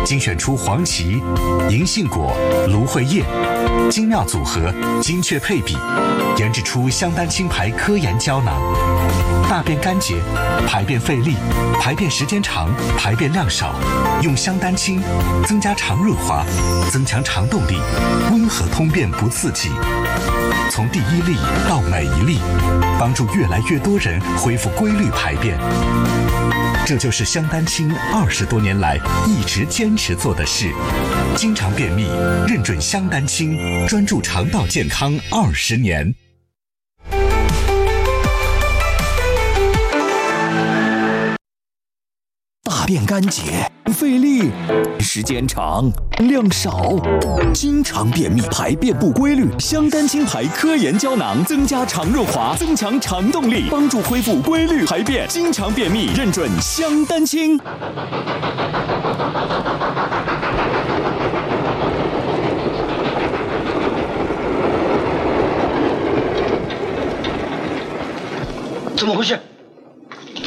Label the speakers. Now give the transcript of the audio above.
Speaker 1: 精选出黄芪、银杏果、芦荟叶，精妙组合，精确配比，研制出香丹青牌科研胶囊，大便干结，排便费力，排便时间长，排便量少，用香丹青增加肠润滑，增强肠动力，温和通便不刺激。从第一粒到每一粒，帮助越来越多人恢复规律排便。这就是香丹青20多年来一直坚持做的事。经常便秘，认准香丹青，专注肠道健康20年。
Speaker 2: 大便干结，费力，时间长，量少，经常便秘，排便不规律。香丹青牌科研胶囊增加肠润滑，增强肠动力，帮助恢复规律排便。经常便秘，认准香丹青。
Speaker 3: 怎么回事？